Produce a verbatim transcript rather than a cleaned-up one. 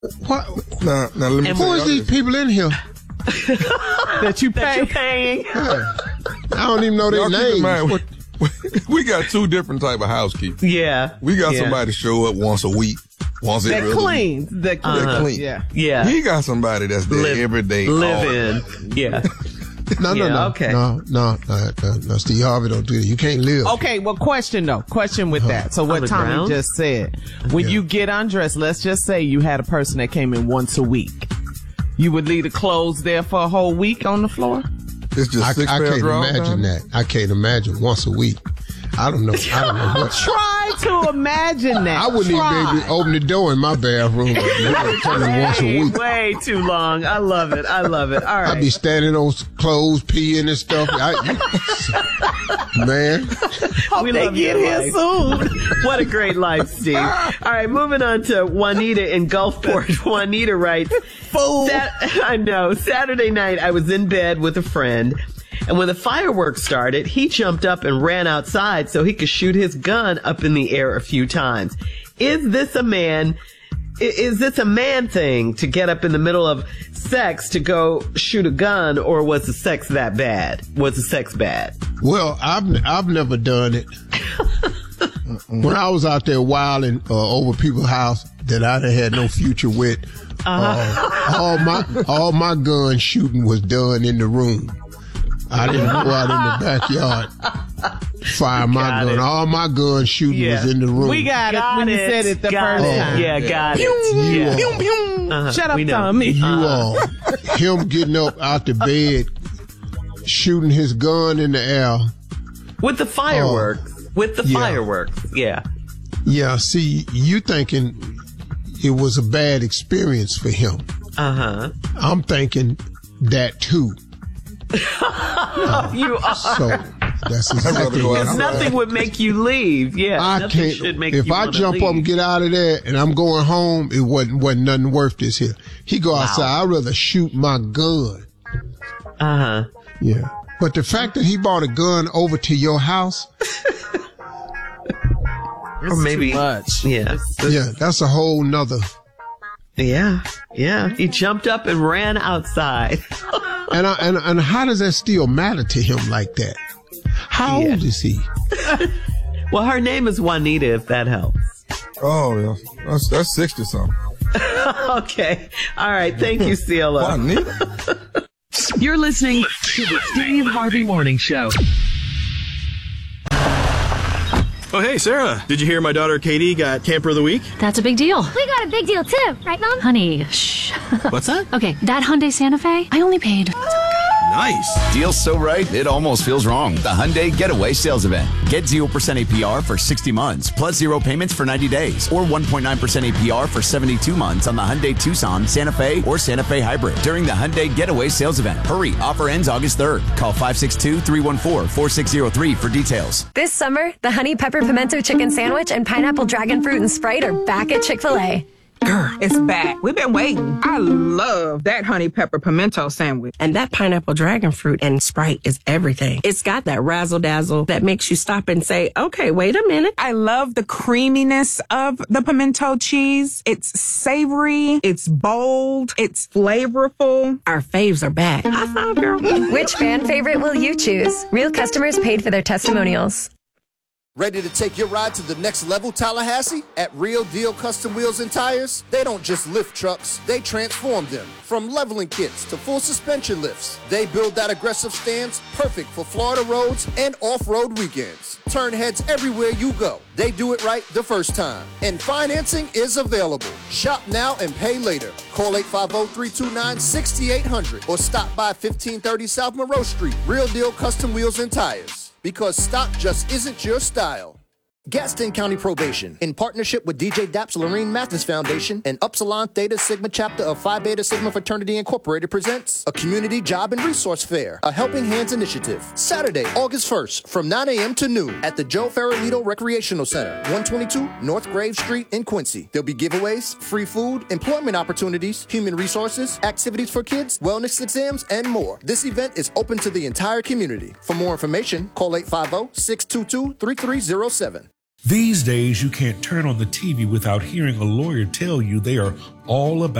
What? Now, now let me and tell who is these people in here? that you pay? That you're paying. Yeah. I don't even know their names. Mind, what, we got two different type of housekeepers. Yeah. We got yeah. somebody show up once a week. Once that every cleans. That cleans. Uh-huh. clean. Yeah. Yeah. He got somebody that's there live, every day. Live in. Yeah. No, no, yeah, no. Okay. No, no, no, no, no. Steve Harvey don't do that. You can't live. Okay, well, question though. Question with that. So what Tommy ground? just said. When yeah. you get undressed, let's just say you had a person that came in once a week. You would leave the clothes there for a whole week on the floor? It's just I, six I can't imagine time? that. I can't imagine once a week. I don't know. I don't know what. Try to imagine that. I wouldn't Try. even be able to open the door in my bathroom. once a week. Way too long. I love it. I love it. All right. I'd be standing on clothes, peeing and stuff. I, man. Hope we they love get here life. soon. What a great life, Steve. All right, moving on to Juanita in Gulfport. Juanita writes, Fool. Sat- I know. Saturday night, I was in bed with a friend. And when the fireworks started, he jumped up and ran outside so he could shoot his gun up in the air a few times. Is this a man, is this a man thing to get up in the middle of sex to go shoot a gun, or was the sex that bad? Was the sex bad? Well, I've, I've never done it. When I was out there wilding uh, over people's house that I had no future with, uh-huh. uh, all my, all my gun shooting was done in the room. I didn't go out in the backyard, fire my gun. It. All my gun shooting yeah. was in the room. We got, got it when it. you said it the got first it. time. Yeah, got you it. Yeah. All, pew, pew. Uh-huh. Shut up, Tommy. You uh-huh. all, him getting up out the bed, shooting his gun in the air. With the fireworks. Uh, With the yeah. fireworks. Yeah. Yeah, see, you thinking it was a bad experience for him. Uh-huh. I'm thinking that too. uh, you are. So that's exactly what Because nothing would make you leave. Yeah. I can't. Should make if you I jump leave. up and get out of there and I'm going home, it wasn't wasn't nothing worth this here. He go wow. outside. I'd rather shoot my gun. Uh-huh. Yeah. But the fact that he brought a gun over to your house. Or maybe too much. Yeah. Yeah, that's a whole nother. Yeah. Yeah. He jumped up and ran outside. and, I, and and how does that still matter to him like that? How yeah. old is he? Well, her name is Juanita, if that helps. Oh, yeah. That's, that's sixty something. Okay. All right. Thank you, C L O. Juanita. You're listening to the Steve Harvey Morning Show. Oh, hey, Sarah. Did you hear my daughter Katie got Camper of the Week? That's a big deal. We got a big deal, too. Right, Mom? Honey, shh. What's that? Okay, that Hyundai Santa Fe, I only paid... Nice. Deal's so right, it almost feels wrong. The Hyundai Getaway Sales Event. Get zero percent A P R for sixty months, plus zero payments for ninety days, or one point nine percent A P R for seventy-two months on the Hyundai Tucson, Santa Fe, or Santa Fe Hybrid during the Hyundai Getaway Sales Event. Hurry, offer ends August third. Call five six two, three one four, four six zero three for details. This summer, the Honey Pepper Pimento Chicken Sandwich and Pineapple Dragon Fruit and Sprite are back at Chick-fil-A. Girl, it's back. We've been waiting. I love that honey pepper pimento sandwich. And that pineapple dragon fruit and Sprite is everything. It's got that razzle dazzle that makes you stop and say, okay, wait a minute. I love the creaminess of the pimento cheese. It's savory. It's bold. It's flavorful. Our faves are back. High five, girl. Which fan favorite will you choose? Real customers paid for their testimonials. Ready to take your ride to the next level, Tallahassee? At Real Deal Custom Wheels and Tires, they don't just lift trucks, they transform them. From leveling kits to full suspension lifts, they build that aggressive stance perfect for Florida roads and off-road weekends. Turn heads everywhere you go. They do it right the first time. And financing is available. Shop now and pay later. Call eight five zero, three two nine, six eight zero zero or stop by fifteen thirty South Monroe Street. Real Deal Custom Wheels and Tires. Because stock just isn't your style. Gaston County Probation, in partnership with D J Daps Lorene Mathis Foundation and Upsilon Theta Sigma chapter of Phi Beta Sigma Fraternity Incorporated, presents a community job and resource fair, a Helping Hands initiative. Saturday, August first, from nine a.m. to noon at the Joe Farolito Recreational Center, one twenty-two North Grave Street in Quincy. There'll be giveaways, free food, employment opportunities, human resources, activities for kids, wellness exams, and more. This event is open to the entire community. For more information, call eight five zero, six two two, three three zero seven. These days, you can't turn on the T V without hearing a lawyer tell you they are all about